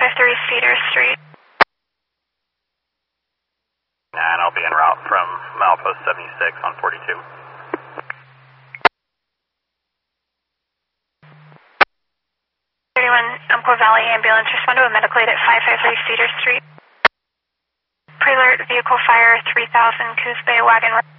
553 Cedar Street. And I'll be en route from milepost 76 on 42. 31 Umpqua Valley Ambulance, respond to a medical aid at 553 Cedar Street. Pre-alert vehicle fire 3000 Coos Bay Wagon.